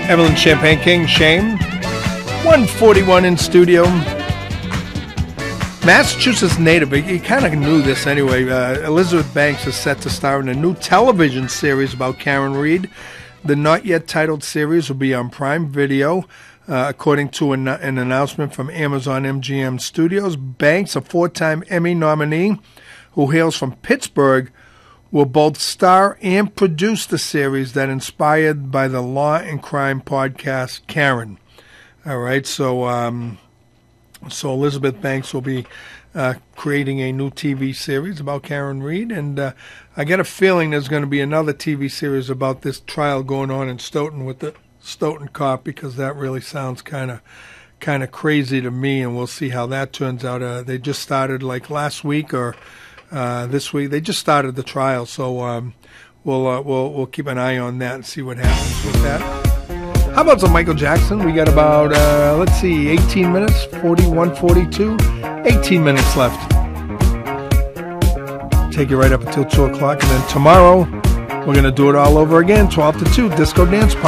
Evelyn Champagne King, Shame. 141 in studio. Massachusetts native, you kind of knew this anyway. Elizabeth Banks is set to star in a new television series about Karen Read. The not yet titled series will be on Prime Video, according to an announcement from Amazon MGM Studios. Banks, a 4-time Emmy nominee who hails from Pittsburgh, will both star and produce the series that inspired by the law and crime podcast Karen. All right, so Elizabeth Banks will be creating a new TV series about Karen Read, and I get a feeling there's going to be another TV series about this trial going on in Stoughton with the Stoughton cop, because that really sounds kind of crazy to me, and we'll see how that turns out. They just started like last week or this week. They just started the trial, so we'll keep an eye on that and see what happens with that. How about some Michael Jackson? We got about, 18 minutes, 41, 42, 18 minutes left. Take you right up until 2 o'clock, and then tomorrow we're going to do it all over again, 12 to 2, Disco Dance Party.